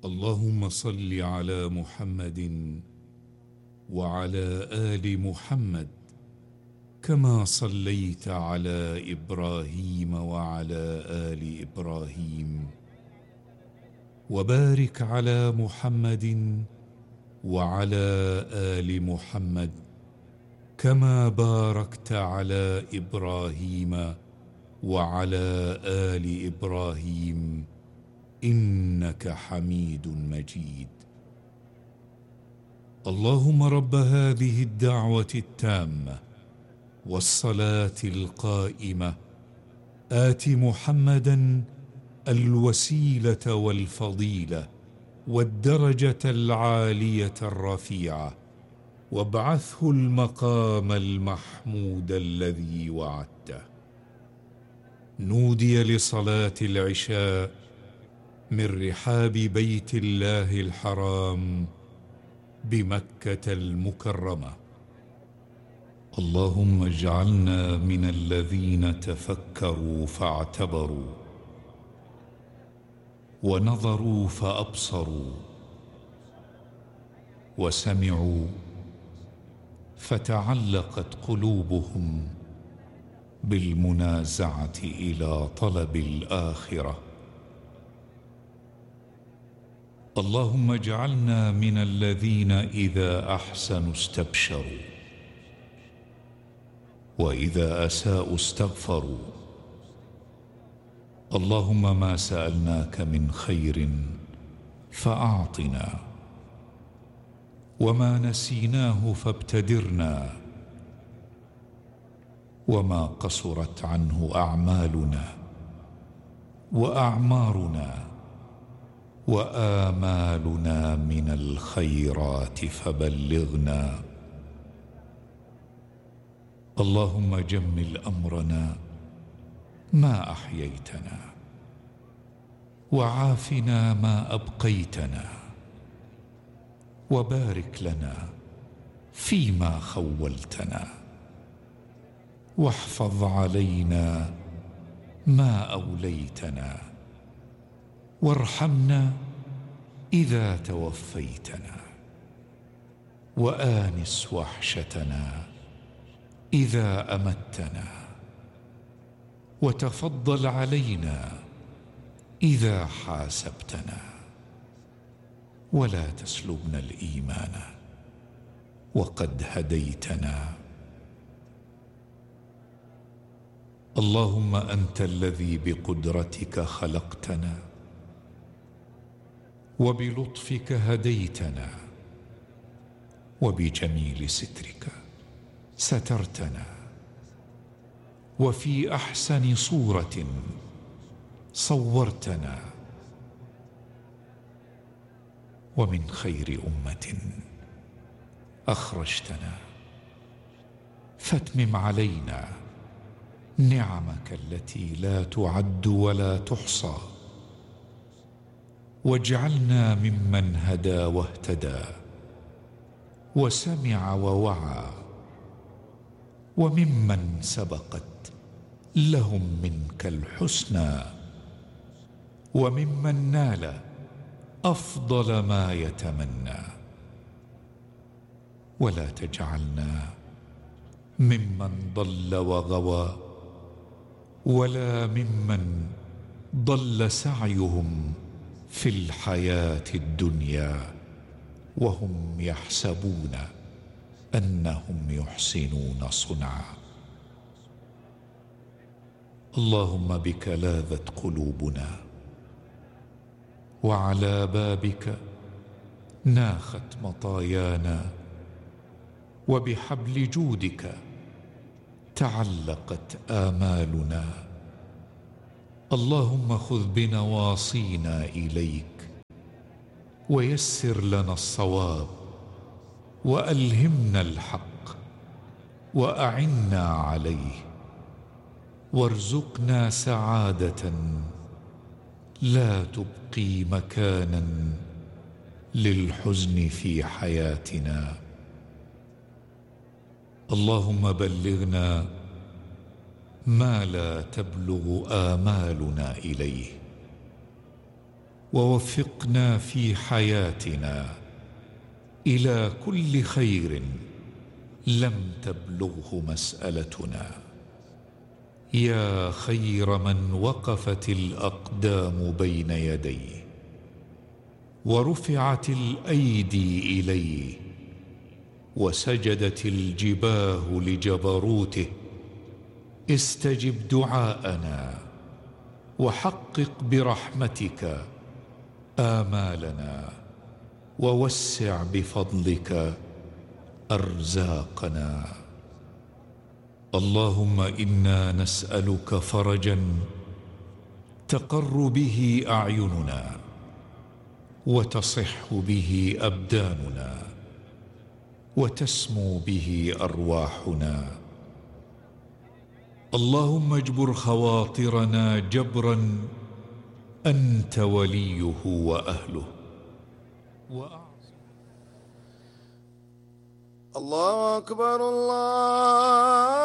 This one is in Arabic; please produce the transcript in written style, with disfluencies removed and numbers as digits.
اللهم صل على محمد وعلى آل محمد كما صليت على إبراهيم وعلى آل إبراهيم، وبارك على محمد وعلى آل محمد كما باركت على إبراهيم وعلى آل إبراهيم إنك حميد مجيد. اللهم رب هذه الدعوة التامة والصلاة القائمة آت محمدا الوسيلة والفضيلة والدرجة العالية الرفيعة، وابعثه المقام المحمود الذي وعدته. نودي لصلاة العشاء من رحاب بيت الله الحرام بمكة المكرمة. اللهم اجعلنا من الذين تفكروا فاعتبروا، ونظروا فأبصروا، وسمعوا فتعلقت قلوبهم بالمنازعة إلى طلب الآخرة. اللهم اجعلنا من الذين إذا أحسنوا استبشروا، وإذا أساءوا استغفروا. اللهم ما سألناك من خير فأعطنا، وما نسيناه فابتدرنا، وما قصرت عنه أعمالنا وأعمارنا وآمالنا من الخيرات فبلغنا. اللهم جمل أمرنا ما أحييتنا، وعافنا ما أبقيتنا، وبارك لنا فيما خولتنا، واحفظ علينا ما أوليتنا، وارحمنا إذا توفيتنا، وآنس وحشتنا إذا أمتنا، وتفضل علينا إذا حاسبتنا، ولا تسلبنا الإيمان وقد هديتنا. اللهم أنت الذي بقدرتك خلقتنا، وبلطفك هديتنا، وبجميل سترك سترتنا، وفي أحسن صورة صورتنا، ومن خير أمة أخرجتنا. فاتمم علينا نعمك التي لا تعد ولا تحصى، واجعلنا ممن هدى واهتدى، وسمع ووعى، وممن سبقت لهم منك الحسنى، وممن نال أفضل ما يتمنى. ولا تجعلنا ممن ضل وغوى، ولا ممن ضل سعيهم في الحياة الدنيا وهم يحسبون أنهم يحسنون صنعا. اللهم بك لاذت قلوبنا، وعلى بابك ناخت مطايانا، وبحبل جودك تعلقت آمالنا. اللهم خذ بنواصينا إليك، ويسر لنا الصواب، وألهمنا الحق، وأعنا عليه، وارزقنا سعادة لا تبقي مكانا للحزن في حياتنا. اللهم بلغنا ما لا تبلغ آمالنا إليه، ووفقنا في حياتنا إلى كل خير لم تبلغه مسألتنا، يا خير من وقفت الأقدام بين يديه ورفعت الأيدي إليه وسجدت الجباه لجبروته. استجب دعاءنا وحقق برحمتك آمالنا ووسع بفضلك أرزاقنا. اللهم إنا نسألك فرجا تقر به أعيننا وتصح به أبداننا وتسمو به أرواحنا. اللهم اجبر خواطرنا جبرا أنت وليه وأهله. الله أكبر الله